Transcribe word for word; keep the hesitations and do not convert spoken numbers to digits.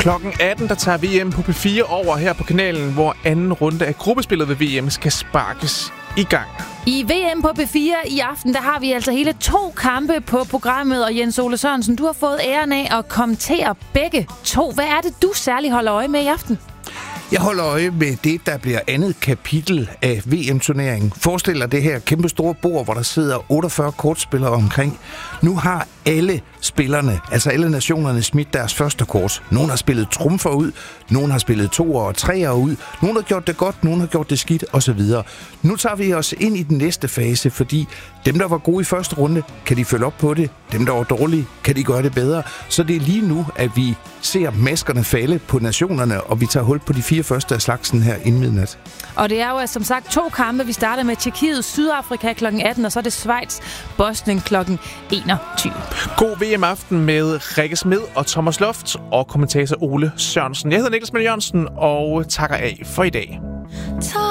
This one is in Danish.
klokken atten, der tager V M på P fire over her på kanalen, hvor anden runde af gruppespillet ved V M skal sparkes i gang. I V M på P fire i aften, der har vi altså hele to kampe på programmet, og Jens Ole Sørensen, du har fået æren af at kommentere begge to. Hvad er det, du særligt holder øje med i aften? Jeg holder øje med det, der bliver andet kapitel af V M-turneringen. Forestil dig det her kæmpe store bord, hvor der sidder otteogfyrre kortspillere omkring. Nu har alle spillerne, altså alle nationerne, smidt deres første kort. Nogle har spillet trumfer ud, nogle har spillet toer og treer ud, nogle har gjort det godt, nogle har gjort det skidt osv. Nu tager vi os ind i den næste fase, fordi dem, der var gode i første runde, kan de følge op på det. Dem, der var dårlige, kan de gøre det bedre. Så det er lige nu, at vi ser maskerne falde på nationerne, og vi tager hul på de fire første af slagsen her inden midnat. Og det er jo som sagt to kampe. Vi starter med Tjekkiet, Sydafrika klokken atten, og så er det Schweiz, Bosnien klokken enogtyve. God V M-aften med Rikke Smed og Thomas Loft og kommentator Ole Sørensen. Jeg hedder Niklas Møller Jørgensen og takker af for i dag.